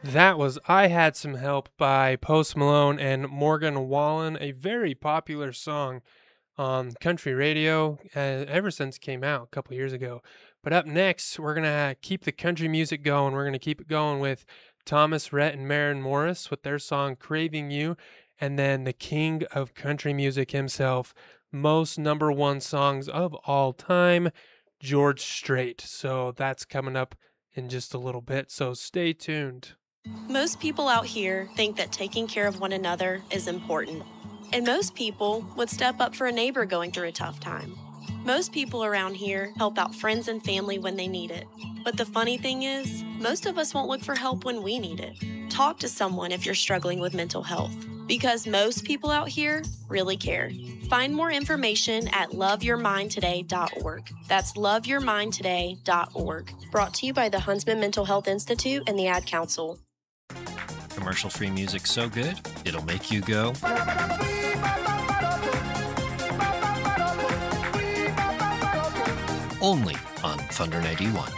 That was I Had Some Help by Post Malone and Morgan Wallen, a very popular song on country radio ever since it came out a couple years ago. But up next, we're going to keep the country music going. We're going to keep it going with Thomas Rhett and Maren Morris with their song Craving You, and then the king of country music himself, most number one songs of all time, George Strait. So that's coming up in just a little bit. So stay tuned. Most people out here think that taking care of one another is important. And most people would step up for a neighbor going through a tough time. Most people around here help out friends and family when they need it. But the funny thing is, most of us won't look for help when we need it. Talk to someone if you're struggling with mental health, because most people out here really care. Find more information at loveyourmindtoday.org. That's loveyourmindtoday.org. Brought to you by the Huntsman Mental Health Institute and the Ad Council. Commercial-free music so good, it'll make you go. Only on Thunder 91.